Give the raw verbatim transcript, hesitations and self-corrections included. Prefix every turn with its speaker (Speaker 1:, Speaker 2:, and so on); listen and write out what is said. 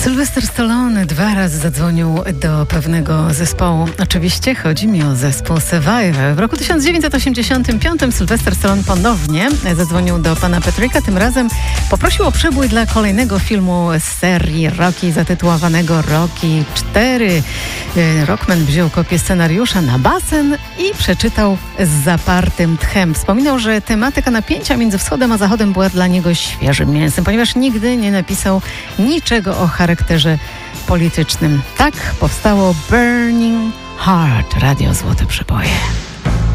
Speaker 1: Sylwester Stallone dwa razy zadzwonił do pewnego zespołu. Oczywiście chodzi mi o zespół Survivor. W roku tysiąc dziewięćset osiemdziesiątym piątym Sylwester Stallone ponownie zadzwonił do pana Patricka. Tym razem poprosił o przebój dla kolejnego filmu z serii Rocky zatytułowanego Rocky cztery. Rockman wziął kopię scenariusza na basen i przeczytał z zapartym tchem. Wspominał, że tematyka napięcia między wschodem a zachodem była dla niego świeżym mięsem, ponieważ nigdy nie napisał niczego o charakterze politycznym. Tak powstało Burning Heart, Radio Złote Przeboje.